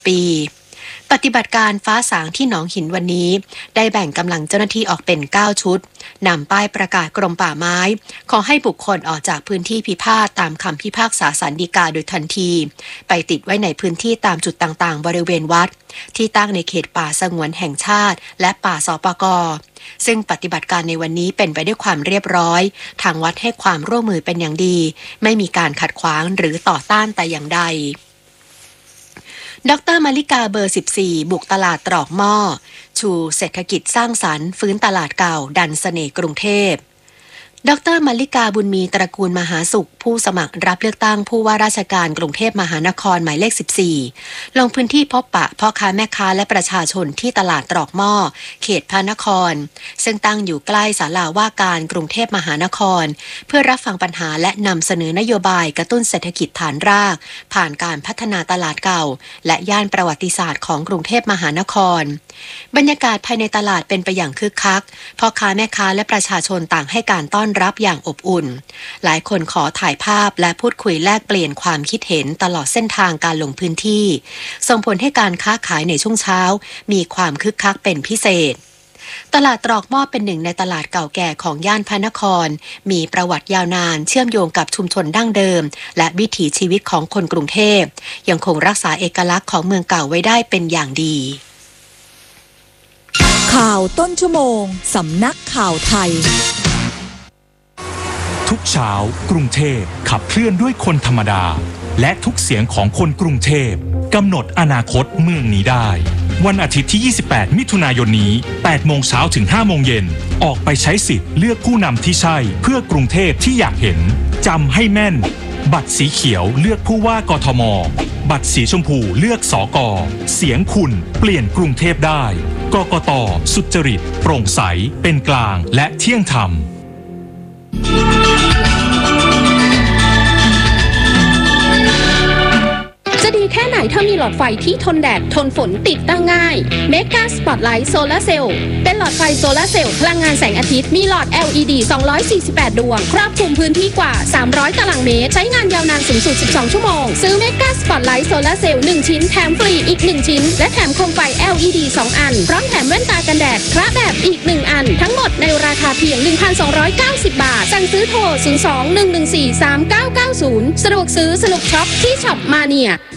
ปีปฏิบัติการฟ้าสางที่หนองหินวันนี้ได้แบ่งกำลังเจ้าหน้าที่ออกเป็น9ชุดนำป้ายประกาศกรมป่าไม้ขอให้บุคคลออกจากพื้นที่พิพาทตามคำพิพากษาศาลฎีกาโดยทันทีไปติดไว้ในพื้นที่ตามจุดต่างๆบริเวณวัดที่ตั้งในเขตป่าสงวนแห่งชาติและป่าสปก.ซึ่งปฏิบัติการในวันนี้เป็นไปด้วยความเรียบร้อยทางวัดให้ความร่วมมือเป็นอย่างดีไม่มีการขัดขวางหรือต่อต้านแต่อย่างใดดร.มาริกาเบอร์ 14 บุกตลาดตรอกหม้อชูเศรษฐกิจสร้างสรรค์ฟื้นตลาดเก่าดันเสน่ห์กรุงเทพดร.มาริกาบุญมีตระกูลมหาสุขผู้สมัครรับเลือกตั้งผู้ว่าราชการกรุงเทพมหานครหมายเลข 14 ลงพื้นที่พบปะพ่อค้าแม่ค้าและประชาชนที่ตลาดตรอกหม้อเขตพระนครซึ่งตั้งอยู่ใกล้ศาลาว่าการกรุงเทพมหานครเพื่อรับฟังปัญหาและนำเสนอนโยบายกระตุ้นเศรษฐกิจฐานรากผ่านการพัฒนาตลาดเก่าและย่านประวัติศาสตร์ของกรุงเทพมหานครบรรยากาศภายในตลาดเป็นไปอย่างคึกคักพ่อค้าแม่ค้าและประชาชนต่างให้การต้อนรับอย่างอบอุ่นหลายคนขอถ่ายภาพและพูดคุยแลกเปลี่ยนความคิดเห็นตลอดเส้นทางการลงพื้นที่ส่งผลให้การค้าขายในช่วงเช้ามีความคึกคักเป็นพิเศษตลาดตรอกหม้อเป็นหนึ่งในตลาดเก่าแก่ของย่านพระนครมีประวัติยาวนานเชื่อมโยงกับชุมชนดั้งเดิมและวิถีชีวิตของคนกรุงเทพยังคงรักษาเอกลักษณ์ของเมืองเก่าไว้ได้เป็นอย่างดีข่าวต้นชั่วโมงสำนักข่าวไทยทุกเช้ากรุงเทพขับเคลื่อนด้วยคนธรรมดาและทุกเสียงของคนกรุงเทพกำหนดอนาคตเมืองนี้ได้วันอาทิตย์ที่28มิถุนายนนี้8โมงเช้าถึง5โมงเย็นออกไปใช้สิทธิ์เลือกผู้นำที่ใช่เพื่อกรุงเทพที่อยากเห็นจำให้แม่นบัตรสีเขียวเลือกผู้ว่ากทมบัตรสีชมพูเลือกสก.เสียงคุณเปลี่ยนกรุงเทพได้กกต.สุจริตโปร่งใสเป็นกลางและเที่ยงธรรมจะดีแค่ไหนถ้ามีหลอดไฟที่ทนแดดทนฝนติดตั้งง่าย Mega Spotlight Solar Cell เป็นหลอดไฟโซลาร์เซลล์พลังงานแสงอาทิตย์มีหลอด LED 248 ดวงครอบคลุมพื้นที่กว่า300ตารางเมตรใช้งานยาวนานสูงสุด12ชั่วโมงซื้อ Mega Spotlight Solar Cell 1ชิ้นแถมฟรีอีก1ชิ้นและแถมโคมไฟ LED 2 อันพร้อมแถมแว่นตากันแดดพระแบบอีก1อันทั้งหมดในราคาเพียง 1,290 บาทสั่งซื้อโทร 02-114-3990 สะดวกซื้อสนุกช็อปที่ช็อปมาเนีย